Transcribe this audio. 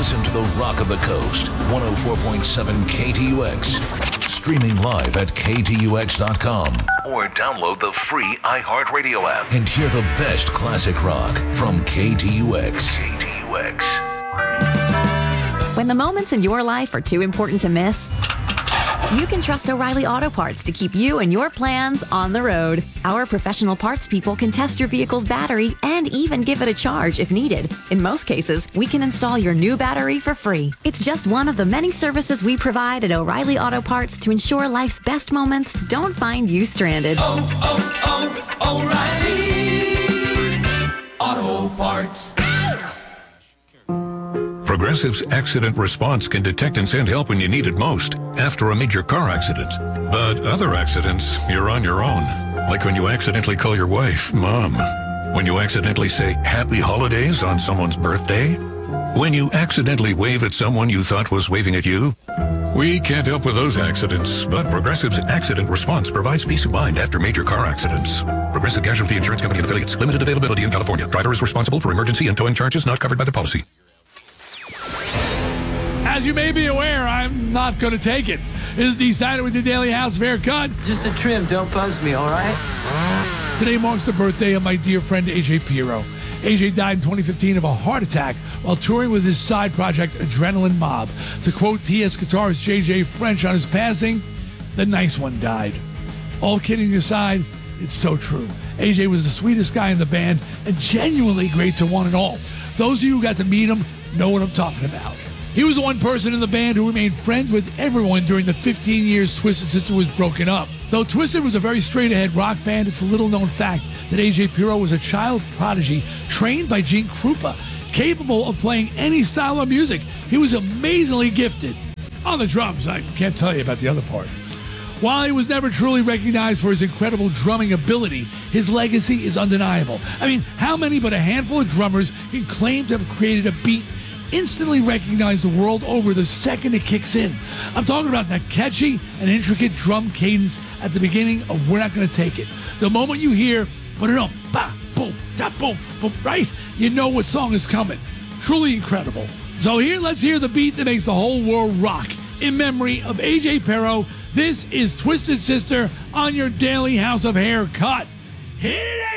Listen to the Rock of the Coast, 104.7 KTUX. Streaming live at ktux.com. Or download the free iHeartRadio app. And hear the best classic rock from KTUX. When the moments in your life are too important to miss, you can trust O'Reilly Auto Parts to keep you and your plans on the road. Our professional parts people can test your vehicle's battery and even give it a charge if needed. In most cases, we can install your new battery for free. It's just one of the many services we provide at O'Reilly Auto Parts to ensure life's best moments don't find you stranded. O'Reilly Auto Parts. Progressive's accident response can detect and send help when you need it most after a major car accident. But other accidents, you're on your own. Like when you accidentally call your wife Mom. When you accidentally say Happy Holidays on someone's birthday. When you accidentally wave at someone you thought was waving at you. We can't help with those accidents, but Progressive's accident response provides peace of mind after major car accidents. Progressive Casualty Insurance Company and affiliates. Limited availability in California. Driver is responsible for emergency and towing charges not covered by the policy. As you may be aware, I'm not going to take it. This is decided with the Daily House Fair Cut. Just a trim, don't buzz me, all right? Today marks the birthday of my dear friend AJ Pero. AJ died in 2015 of a heart attack while touring with his side project, Adrenaline Mob. To quote TS guitarist JJ French on his passing, the nice one died. All kidding aside, it's so true. AJ was the sweetest guy in the band and genuinely great to one and all. Those of you who got to meet him know what I'm talking about. He was the one person in the band who remained friends with everyone during the 15 years Twisted Sister was broken up. Though Twisted was a very straight-ahead rock band, it's a little-known fact that AJ Pero was a child prodigy trained by Gene Krupa, capable of playing any style of music. He was amazingly gifted. On the drums, I can't tell you about the other part. While he was never truly recognized for his incredible drumming ability, his legacy is undeniable. I mean, how many but a handful of drummers can claim to have created a beat instantly recognize the world over the second it kicks in? I'm talking about that catchy and intricate drum cadence at the beginning of We're Not Gonna Take It. The moment you hear, put it on, ba, boom, da, boom, boom, right? You know what song is coming. Truly incredible. So here, let's hear the beat that makes the whole world rock. In memory of AJ Pero, this is Twisted Sister on your Daily House of Hair Cut. Hit it!